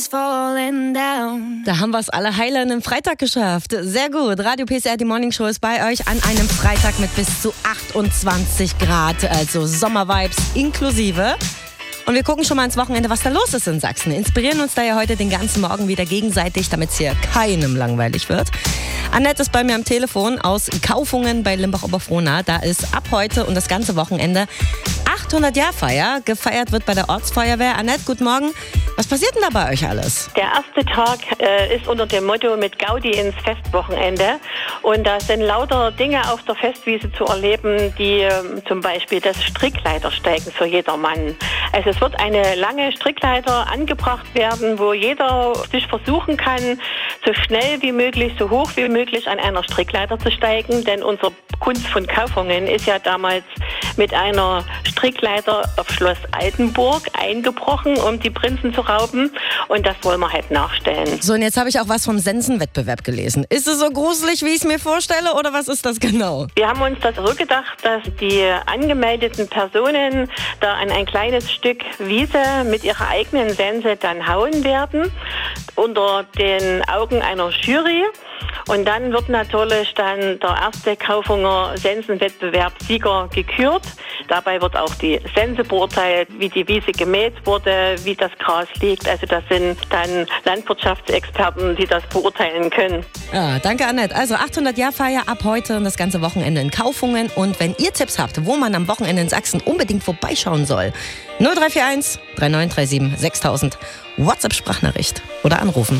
Da haben wir es alle heil an einem Freitag geschafft. Sehr gut. Radio PSR, die Morning Show ist bei euch an einem Freitag mit bis zu 28 Grad, also Sommervibes inklusive. Und wir gucken schon mal ins Wochenende, was da los ist in Sachsen. Inspirieren uns da ja heute den ganzen Morgen wieder gegenseitig, damit es hier keinem langweilig wird. Annette ist bei mir am Telefon aus Kaufungen bei Limbach-Oberfrohna. Da ist ab heute und das ganze Wochenende 800-Jahr-Feier. Gefeiert wird bei der Ortsfeuerwehr. Annette, guten Morgen. Was passiert denn da bei euch alles? Der erste Tag ist unter dem Motto mit Gaudi ins Festwochenende. Und da sind lauter Dinge auf der Festwiese zu erleben, die zum Beispiel das Strickleitersteigen für jedermann. Also es wird eine lange Strickleiter angebracht werden, wo jeder sich versuchen kann, so schnell wie möglich, so hoch wie möglich an einer Strickleiter zu steigen. Denn unser Kunst von Kaufungen ist ja damals mit einer Strickleiter auf Schloss Altenburg eingebrochen, um die Prinzen zu rauben. Und das wollen wir halt nachstellen. So, und jetzt habe ich auch was vom Sensenwettbewerb gelesen. Ist es so gruselig, wie ich es mir vorstelle, oder was ist das genau? Wir haben uns das so gedacht, dass die angemeldeten Personen da an ein kleines Stück Wiese mit ihrer eigenen Sense dann hauen werden, unter den Augen einer Jury. Und dann wird natürlich dann der erste Kaufunger Sensenwettbewerbssieger gekürt. Dabei wird auch die Sense beurteilt, wie die Wiese gemäht wurde, wie das Gras liegt. Also das sind dann Landwirtschaftsexperten, die das beurteilen können. Ja, danke Annette. Also 800-Jahr-Feier ab heute und das ganze Wochenende in Kaufungen. Und wenn ihr Tipps habt, wo man am Wochenende in Sachsen unbedingt vorbeischauen soll, 0341 3937 6000, WhatsApp-Sprachnachricht oder anrufen.